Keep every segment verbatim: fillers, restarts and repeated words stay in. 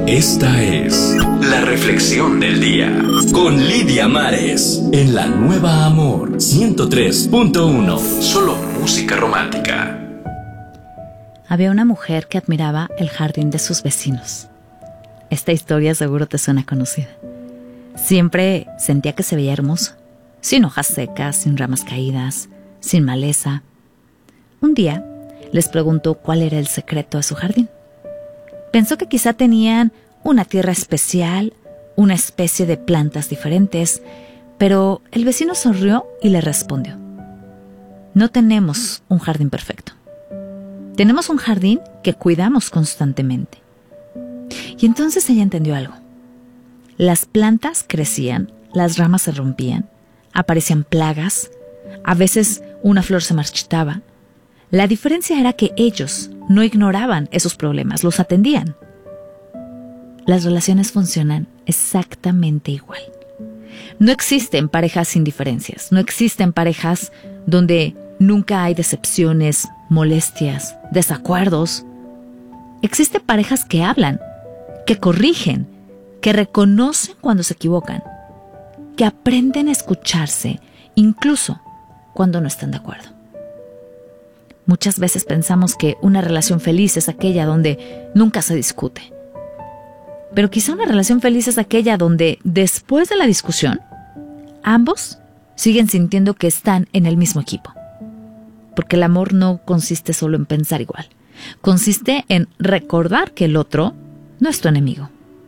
Esta es la reflexión del día con Lidia Mares en la Nueva Amor ciento tres punto uno. Solo música romántica. Había una mujer que admiraba el jardín de sus vecinos. Esta historia seguro te suena conocida. Siempre sentía que se veía hermoso, sin hojas secas, sin ramas caídas, sin maleza. Un día les preguntó cuál era el secreto de su jardín. Pensó que quizá tenían una tierra especial, una especie de plantas diferentes, pero el vecino sonrió y le respondió: no tenemos un jardín perfecto. Tenemos un jardín que cuidamos constantemente. Y entonces ella entendió algo. Las plantas crecían, las ramas se rompían, aparecían plagas, a veces una flor se marchitaba. La diferencia era que ellos no ignoraban esos problemas, los atendían. Las relaciones funcionan exactamente igual. No existen parejas sin diferencias, no existen parejas donde nunca hay decepciones, molestias, desacuerdos. Existen parejas que hablan, que corrigen, que reconocen cuando se equivocan, que aprenden a escucharse, incluso cuando no están de acuerdo. Muchas veces pensamos que una relación feliz es aquella donde nunca se discute. Pero quizá una relación feliz es aquella donde, después de la discusión, ambos siguen sintiendo que están en el mismo equipo. Porque el amor no consiste solo en pensar igual. Consiste en recordar que el otro no es tu enemigo.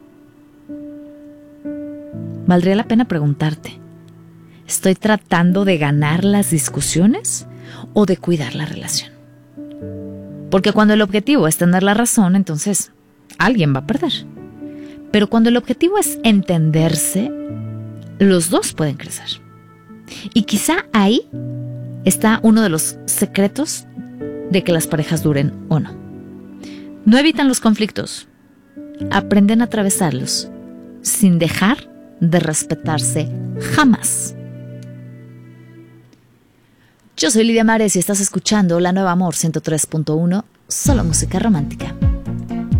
Valdría la pena preguntarte: ¿estoy tratando de ganar las discusiones o de cuidar la relación? Porque cuando el objetivo es tener la razón, entonces alguien va a perder. Pero cuando el objetivo es entenderse, los dos pueden crecer. Y quizá ahí está uno de los secretos de que las parejas duren o no. No evitan los conflictos, aprenden a atravesarlos sin dejar de respetarse jamás. Yo soy Lidia Mares y estás escuchando La Nueva Amor ciento tres punto uno, solo música romántica.